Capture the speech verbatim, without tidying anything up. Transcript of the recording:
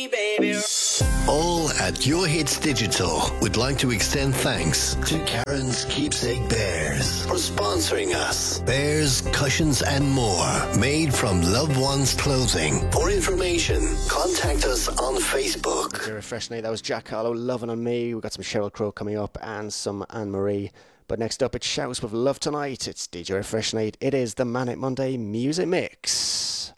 me, baby. All at Your Hits Digital would like to extend thanks to Karen's Keepsake Bears for sponsoring us. Bears, cushions and more made from loved ones' clothing. For information, contact us on Facebook. You're a fresh night. That was Jack Harlow, Loving on Me. We've got some Sheryl Crow coming up and some Anne-Marie. But next up, it's Shouse with Love Tonight. It's D J Fresh Night. It is the Manic Monday Music Mix.